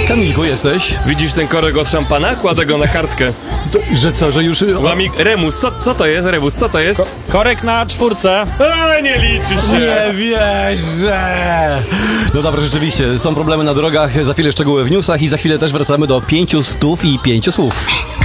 Kamilku, jesteś? Widzisz ten korek od szampana? Kładę go na kartkę. Że co, że już... Łamik, Remus, co to jest? Remus, co to jest? Korek na 4. Nie liczy się. Nie wierzę! No dobra, rzeczywiście, są problemy na drogach, za chwilę szczegóły w newsach i za chwilę też wracamy do 5 stów i 5 słów.